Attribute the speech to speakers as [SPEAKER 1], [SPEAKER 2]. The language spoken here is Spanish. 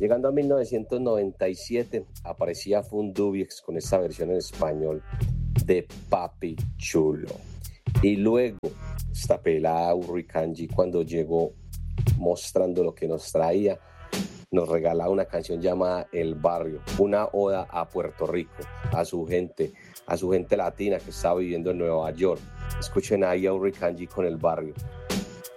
[SPEAKER 1] Llegando a 1997 aparecía Fundubix con esta versión en español de Papi Chulo. Y luego esta pelada Urrikanji, cuando llegó mostrando lo que nos traía, nos regalaba una canción llamada El Barrio, una oda a Puerto Rico, a su gente latina que estaba viviendo en Nueva York. Escuchen ahí a Urrikanji con El Barrio.